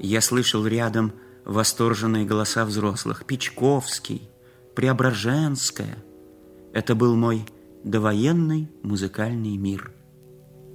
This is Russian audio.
Я слышал рядом восторженные голоса взрослых. Печковский, Преображенская. Это был мой довоенный музыкальный мир.